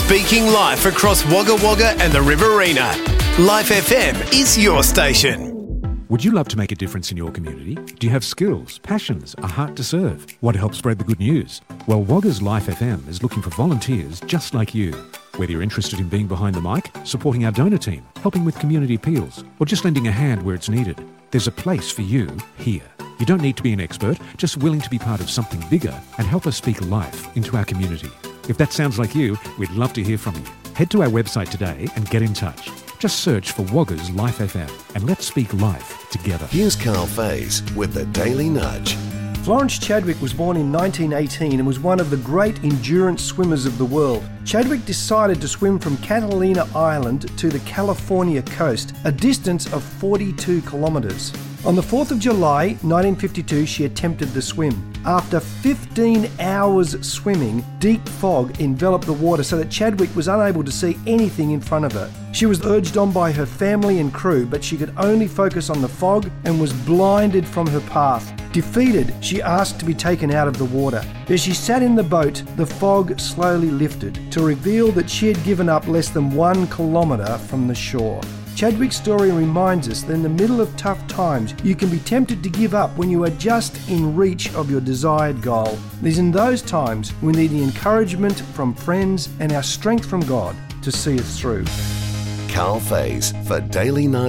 Speaking life across Wagga Wagga and the Riverina. Life FM is your station. Would you love to make a difference in your community? Do you have skills, passions, a heart to serve? Want to help spread the good news? Well, Wagga's Life FM is looking for volunteers just like you. Whether you're interested in being behind the mic, supporting our donor team, helping with community appeals, or just lending a hand where it's needed, there's a place for you here. You don't need to be an expert, just willing to be part of something bigger and help us speak life into our community. If that sounds like you, we'd love to hear from you. Head to our website today and get in touch. Just search for Wagga's Life FM and let's speak life together. Here's Carl Faze with the Daily Nudge. Florence Chadwick was born in 1918 and was one of the great endurance swimmers of the world. Chadwick decided to swim from Catalina Island to the California coast, a distance of 42 kilometres. On the 4th of July 1952, she attempted the swim. After 15 hours swimming, deep fog enveloped the water so that Chadwick was unable to see anything in front of her. She was urged on by her family and crew, but she could only focus on the fog and was blinded from her path. Defeated, she asked to be taken out of the water. As she sat in the boat, the fog slowly lifted to reveal that she had given up less than 1 kilometre from the shore. Chadwick's story reminds us that in the middle of tough times, you can be tempted to give up when you are just in reach of your desired goal. It is in those times we need the encouragement from friends and our strength from God to see us through. Carl Faze for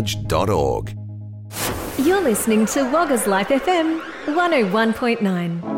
dailynudge.org. You're listening to Wagga's Life FM 101.9.